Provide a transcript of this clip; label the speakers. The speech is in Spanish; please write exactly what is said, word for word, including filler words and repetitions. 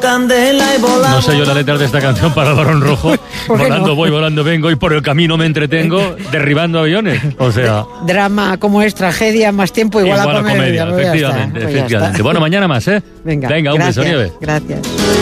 Speaker 1: Candela y volamos.
Speaker 2: No sé yo la letra de esta canción para el Barón Rojo. Volando no? voy, volando vengo y por el camino me entretengo derribando aviones. O sea...
Speaker 3: Drama como es tragedia, más tiempo igual,
Speaker 2: igual
Speaker 3: a comedia.
Speaker 2: comedia, efectivamente,
Speaker 3: pues
Speaker 2: efectivamente. Bueno, mañana más, ¿eh?
Speaker 3: Venga,
Speaker 2: Venga, un
Speaker 3: gracias,
Speaker 2: beso, Nieves.
Speaker 3: Gracias.